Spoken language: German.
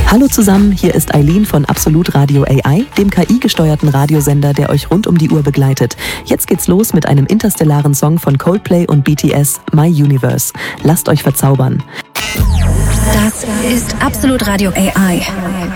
Hallo zusammen, hier ist Eileen von Absolut Radio AI, dem KI-gesteuerten Radiosender, der euch rund um die Uhr begleitet. Jetzt geht's los mit einem interstellaren Song von Coldplay und BTS, My Universe. Lasst euch verzaubern. Das ist Absolut Radio AI.